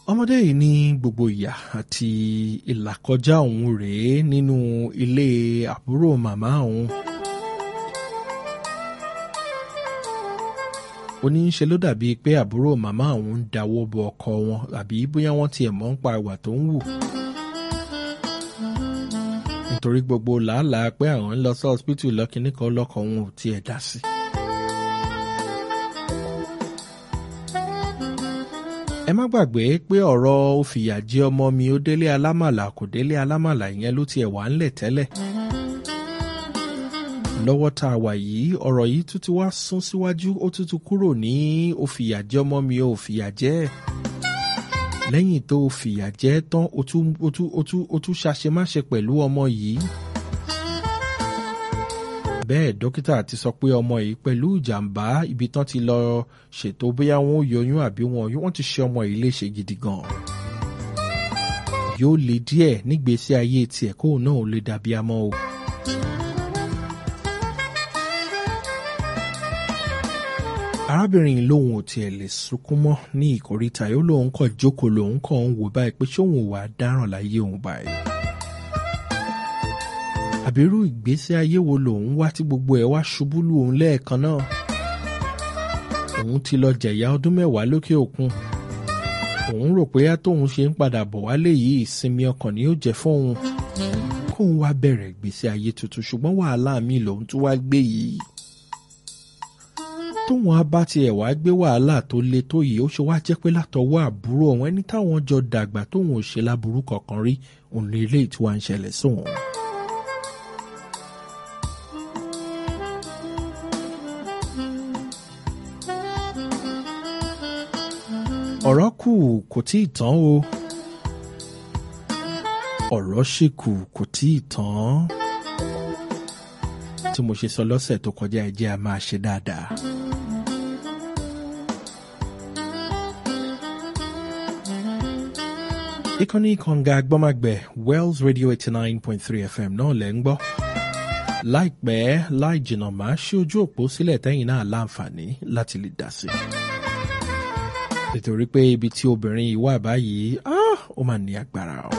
ọmọdé yìí ní gbogbo ìyà àti ìlàkọjá òun rèé nínú ilé àbúrò màmá òun. ó ní ṣe ló dàbí pé àbúrò màmá òun ń dáwọ́ bọ ọkọ wọn àbí bóyá wọ́n tiẹ̀ mọ̀ ń pa ìwà tó ń wù. nítorí gbogbo làálàá pé àwọn ń lọ sí hospital lọ́kìnní kan lọ́kọ̀ wọn ò tiẹ̀ dá sí. ẹ má gbàgbé pé ọ̀rọ̀ ó fìyà jẹ ọmọ mi ó délé alámàlà kò délé alámàlà ìyẹn ló tiẹ̀ wà ńlẹ̀ tẹ́lẹ̀. lọ́wọ́ tá a wà yìí ọ̀rọ̀ yìí tún ti wá sún síwájú ó tún ti kúrò ní ó fìyà jẹ ọmọ mi ó fìyà jẹ ẹ́. lẹ́yìn tó o fìyà jẹ tán ó tún ṣàṣemáṣe pẹ̀lú ọmọ yìí. bẹ́ẹ̀ dókítà ti sọ pé ọmọ yìí pẹ̀lú ìjàmbá ibi tán ti lọ ṣètò bóyá wọn ò yọyún àbí wọ́n ti ṣe ọmọ yìí léṣe gidi gan. yóò le díẹ̀ nígbésí ayé tiẹ̀ kóun náà ò lè dàbí amọ́ o. arábìnrin lòun ò tiẹ̀ lè sunkún mọ́ ní ìkóríta yóò lòun kàn jókòó lòun kàn ń wò báyìí pé ṣóun ò wá dáràn láyé òun báyìí. àbírú ìgbésí ayé wo lòun wá tí gbogbo ẹ̀ wá ṣubú lù òun lẹ́ẹ̀kan náà. òun ti lọ jẹ̀yà ọdún 10 lókè òkun. òun rò pé tóun ṣe ń padà bọ̀ wálé yìí ìsinmi ọkàn ni yóò jẹ́ fóun. kóun wá bẹ̀rẹ̀ ìgbésí ayé tuntun ṣùgbọ́n wàhálà mi lòun tún wá gbé yìí. tóun á bá tiẹ̀ wá gbé wàhálà tó le tó yìí ó ṣe wá jẹ́ pé látọwọ́ àbúrò òun ẹni táwọn jọ dàgbà tóun ò ṣe láburú kankan rí òun lè lè tí wàá ń ṣẹlẹ̀ sóun. ọ̀rọ̀ kù kò tí ì tán o. ọ̀rọ̀ ṣì kù kò tí ì tán. tí mo ṣe sọ lọ́sẹ̀ tó kọjá ẹ jẹ́ a máa ṣe dáadáa. ìkànnì kànga agbọ́mágbẹ̀ Wells Radio 89.3 FM náà lẹ́ ń gbọ́. láìpẹ́ láì jìnnà máa ṣí ojú òpó sílẹ̀ tẹ́yìn náà láǹfààní láti lè dá sí. nítorí pé ibi tí obìnrin yìí wà báyìí ó máa ní agbára o.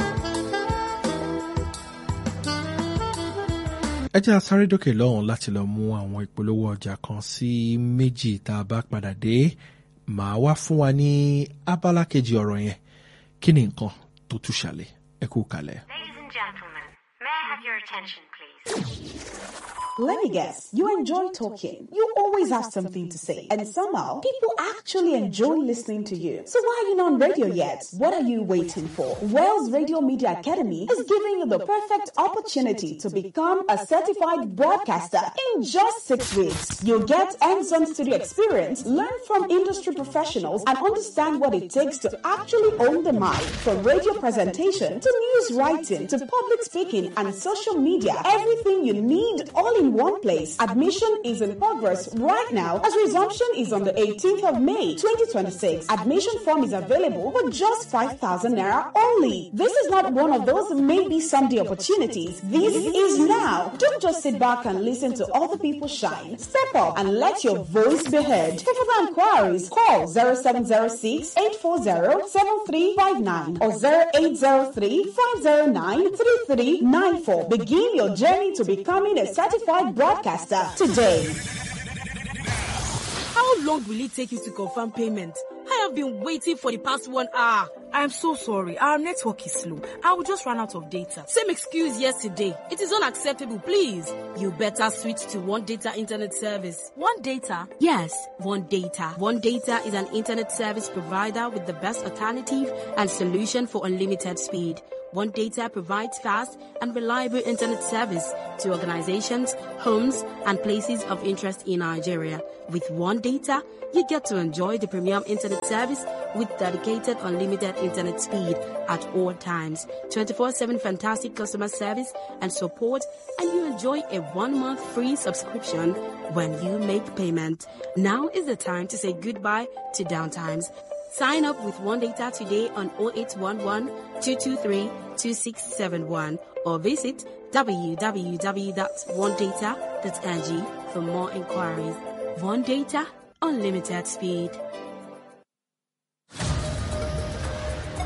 ẹ jẹ́ a sáré dókè lọ́hùn láti lọ mú àwọn ìpolówó ọjà kan sí méjì tá a bá padà dé màá wá fún wa ní abala kejì ọ̀rọ̀ yẹn kí ni nǹkan tó tú ṣàlẹ̀ ẹ kú kalẹ̀. Ladies and gentlemen, may I have your attention, please? Let me guess, you enjoy talking. You always have something to say. And somehow, people actually enjoy listening to you. So why are you not on radio yet? What are you waiting for? Wells Radio Media Academy is giving you the perfect opportunity to become a certified broadcaster in just 6 weeks. You'll get hands-on studio experience, learn from industry professionals, and understand what it takes to actually own the mic. From radio presentation to news writing to public speaking and social media, everything you need all in one place. Admission is in progress right now as resumption is on the 18th of May 2026. Admission form is available for just 5,000 naira only. This is not one of those maybe someday opportunities. This is now. Don't just sit back and listen to other people shine. Step up and let your voice be heard. For further inquiries, call 0706 840 7359 or 0803 509 3394. Begin your journey to becoming a certified broadcaster today. How long will it take you to confirm payment? I have been waiting for the past 1 hour. I'm so sorry. Our network is slow. I will just run out of data. Same excuse yesterday. It is unacceptable, please. You better switch to One Data Internet Service. One Data? Yes, One Data. One Data is an internet service provider with the best alternative and solution for unlimited speed. One Data provides fast and reliable internet service to organizations, homes, and places of interest in Nigeria. With One Data, you get to enjoy the premium internet service with dedicated unlimited internet speed at all times, 24/7 fantastic customer service and support, and you enjoy a 1-month free subscription when you make payment. Now is the time to say goodbye to downtimes. Sign up with One Data today on 0811 223 2671 or visit www.onedata.ng for more inquiries. One Data, unlimited speed.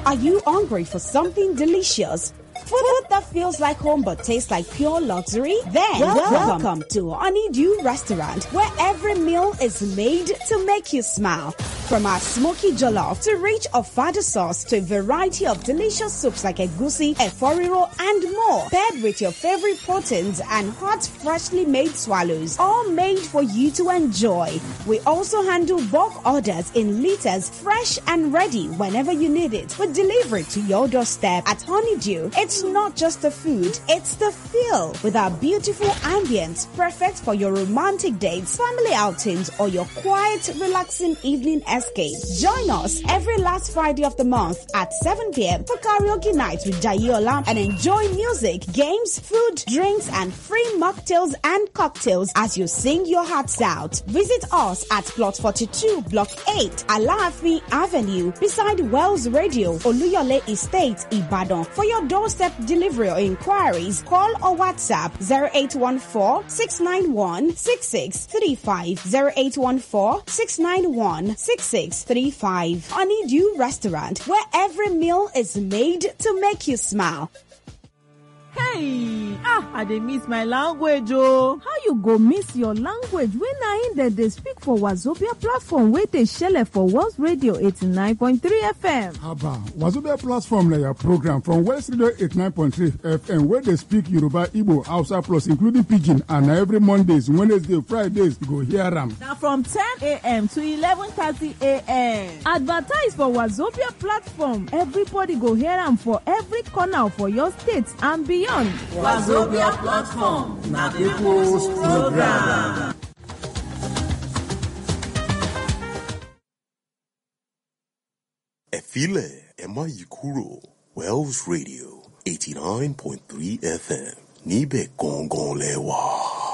Are you hungry for something delicious? Food that feels like home but tastes like pure luxury? Then welcome to Honeydew Restaurant, where every meal is made to make you smile. From our smoky jollof to rich ofada sauce to a variety of delicious soups like egusi, eforiro, and more, paired with your favorite proteins and hot, freshly made swallows, all made for you to enjoy. We also handle bulk orders in liters, fresh and ready whenever you need it. We deliver it to your doorstep. At Honeydew, it's not just the food, it's the feel. With our beautiful ambience, perfect for your romantic dates, family outings, or your quiet, relaxing evening escape. Join us every last Friday of the month at 7 p.m. for karaoke night with Jayola and enjoy music, games, food, drinks, and free mocktails and cocktails as you sing your hearts out. Visit us at Plot 42, Block 8, Alaafi Avenue, beside Wells Radio, Oluyole Estate, Ibadan. For your doorstep delivery or inquiries, call or WhatsApp 0814-691-6635, 0814-691-6635. Honeydew Restaurant, where every meal is made to make you smile. Hey, I dey miss my language oh. How you go miss your language when na in dem dey speak for Wazobia platform wey dey shele for Wells Radio 89.3 FM? Haba, Wazobia platform na your program from Wells Radio 89.3 FM where they speak Yoruba, Igbo, Hausa plus including Pidgin, and every Mondays, Wednesdays, Fridays you go hear am. Na from 10 a.m. to 11:30 a.m. Advertise for Wazobia platform. Everybody go hear am for every corner for your state and beyond. Wazobia platform na people's program. Efile Emma Yikuro, Wells Radio 89.3 FM. Nibe Gongon Lewa.